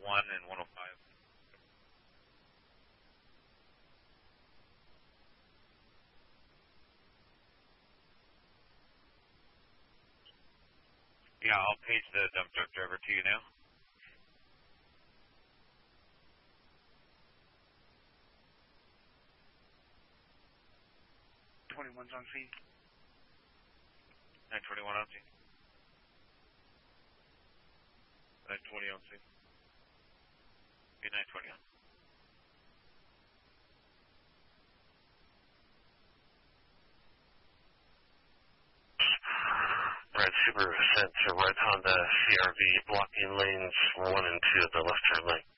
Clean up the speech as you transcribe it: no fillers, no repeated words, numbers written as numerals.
1 and 105. Yeah, I'll page the dump truck driver to you now. 21's on scene. 921 on scene. 920 on scene. Okay, 920 on. Red Subaru sent to red Honda CRV blocking lanes 1 and 2 of the left turn lane.